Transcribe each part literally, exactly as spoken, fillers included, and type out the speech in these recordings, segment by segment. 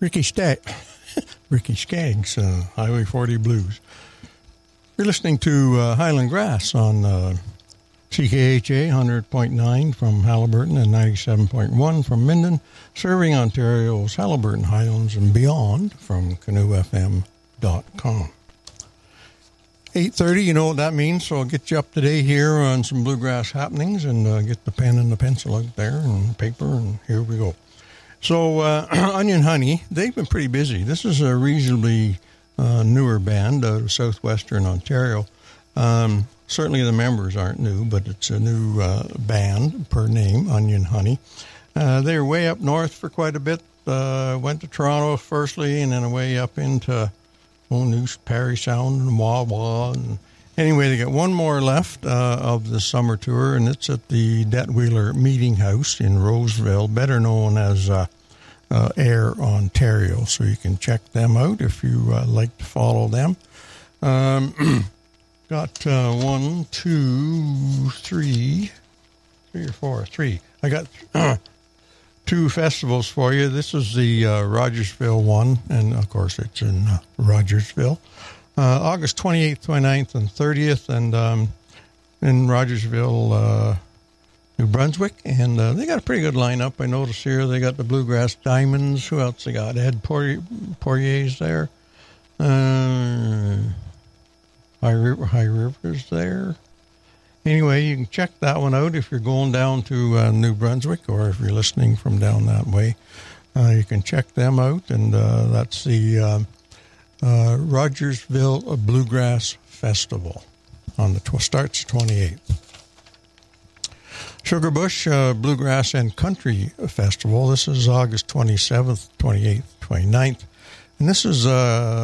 Ricky Stag, Ricky Skaggs, uh, Highway forty Blues. You're listening to uh, Highland Grass on uh, C K H A one hundred point nine from Haliburton and ninety-seven point one from Minden, serving Ontario's Haliburton Highlands and beyond from canoe f m dot com. eight thirty, you know what that means, so I'll get you up to date here on some bluegrass happenings and uh, get the pen and the pencil out there and paper, and here we go. So, uh, Onion Honey, they've been pretty busy. This is a reasonably uh, newer band out of southwestern Ontario. Um, certainly the members aren't new, but it's a new uh, band per name, Onion Honey. Uh, they were way up north for quite a bit. Uh, went to Toronto firstly, and then away up into oh, New Parry Sound and Wawa. And anyway, they got one more left uh, of the summer tour, and it's at the Detweiler Meeting House in Roseville, better known as uh, uh, Air Ontario. So you can check them out if you uh, like to follow them. Um, got uh, one, two, three, three or four, three. I got uh, two festivals for you. This is the uh, Rogersville one, and of course it's in uh, Rogersville. Uh, August twenty-eighth, twenty-ninth, and thirtieth, and um, in Rogersville, uh, New Brunswick, and uh, they got a pretty good lineup. I notice here they got the Bluegrass Diamonds. Who else they got? Ed Poirier, Poirier's there. Uh, High River, High River's there. Anyway, you can check that one out if you're going down to uh, New Brunswick, or if you're listening from down that way. Uh, you can check them out, and uh, that's the uh, uh, Rogersville Bluegrass Festival. On the tw- starts twenty-eighth. Sugarbush uh, Bluegrass and Country Festival. This is August twenty-seventh, twenty-eighth, twenty-ninth, and this is uh,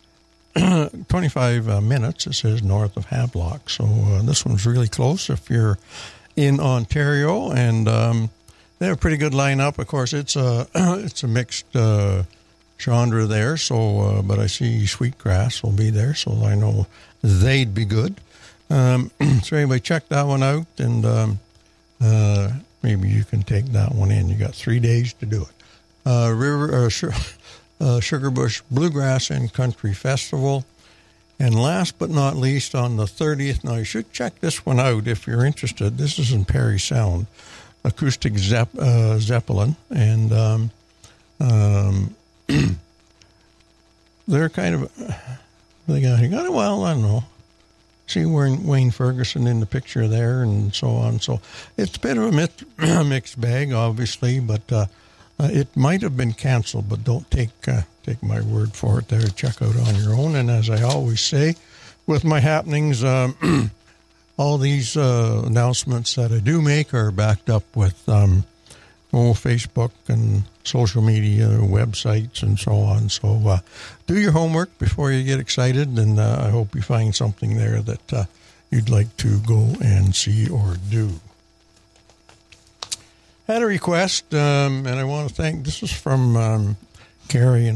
twenty-five uh, minutes. It says north of Havelock, so uh, this one's really close if you're in Ontario, and um, they have a pretty good lineup. Of course, it's a it's a mixed uh, genre there. So, uh, but I see Sweetgrass will be there, so I know they'd be good. Um, so anyway, check that one out, and um, uh, maybe you can take that one in. You got three days to do it. Uh, River uh, Sugar, uh, Sugarbush Bluegrass and Country Festival, and last but not least, on the thirtieth. Now you should check this one out if you're interested. This is in Parry Sound, Acoustic Zepp, uh, Zeppelin, and um, um, they're kind of they got you got well, I don't know. See Wayne Ferguson in the picture there, and so on. So it's a bit of a mixed, mixed bag, obviously, but uh, uh, it might have been canceled. But don't take uh, take my word for it. There, check out on your own. And as I always say, with my happenings, um, all these uh, announcements that I do make are backed up with um, oh, Facebook and social media, websites, and so on. So uh, do your homework before you get excited, and uh, I hope you find something there that uh, you'd like to go and see or do. Had a request, um, and I want to thank, this is from um, Carrie and